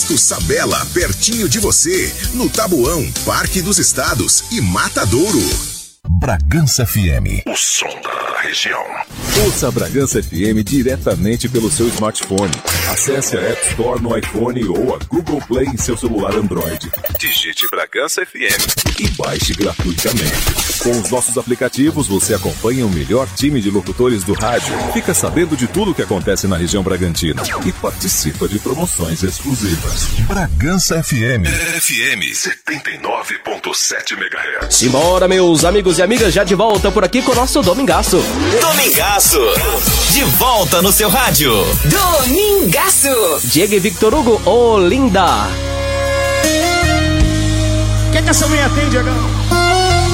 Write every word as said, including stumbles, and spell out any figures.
Alto Sabela, pertinho de você, no Tabuão, Parque dos Estados e Matadouro. Bragança F M, o som da região. Ouça a Bragança F M diretamente pelo seu smartphone. Acesse a App Store no iPhone ou a Google Play em seu celular Android. Digite Bragança F M e baixe gratuitamente. Com os nossos aplicativos, você acompanha o melhor time de locutores do rádio, fica sabendo de tudo o que acontece na região Bragantina e participa de promoções exclusivas. Bragança F M. F M setenta e nove ponto sete megahertz. Simbora, meus amigos e amigas, já de volta por aqui com o nosso Domingaço. Domingaço, de volta no seu rádio. Domingaço. Diego e Victor Hugo, ô linda. O que é que essa mulher tem, Diegão?